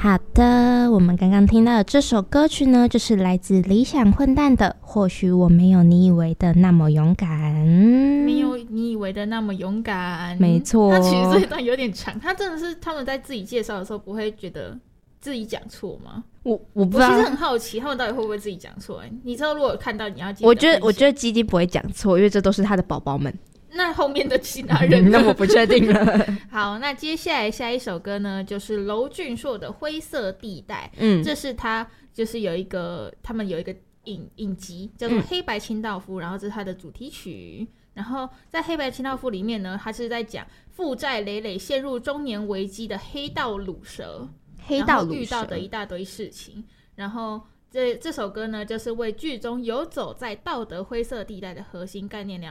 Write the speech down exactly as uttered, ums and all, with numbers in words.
好的，我们刚刚听到的这首歌曲呢，就是来自理想混蛋的《或许我没有你以为的那么勇敢》。 没有你以为的那么勇敢， 没错。 他其实这一段有点长，他真的是他们在自己介绍的时候不会觉得自己讲错吗？ 我我不知道， 我其实很好奇他们到底会不会自己讲错、欸、你知道如果看到你要记得， 我觉得我觉得基基不会讲错，因为这都是他的宝宝们。 那后面的其他人那我不确定了。 好，那接下来下一首歌呢，就是娄俊硕的《灰色地带》。 嗯， 这是他就是有一个他们有一个影影集叫做《黑白清道夫》，嗯，然后这是他的主题曲。然后在《黑白清道夫》里面呢，他是在讲负债累累、陷入中年危机的黑道鲁蛇， 黑道鲁蛇遇到的一大堆事情。然后这这首歌呢，就是为剧中游走在道德灰色地带的核心概念